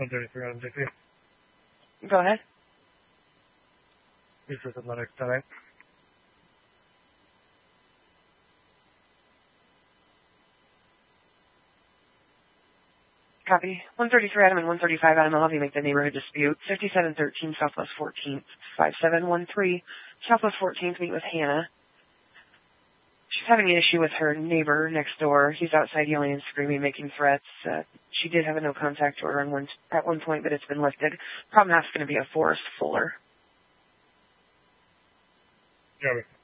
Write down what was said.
133 on JP. Go ahead. Eastern Athletics, 10-8. Copy. 133 Adam and 135 Adam. I'll have you make the neighborhood dispute. 5713 Southwest 14th. 5713 Southwest 14th. Meet with Hannah. She's having an issue with her neighbor next door. He's outside yelling and screaming, making threats. She did have a no-contact order at one point, but it's been lifted. Problem now is going to be a Forrest Fuller. Got it.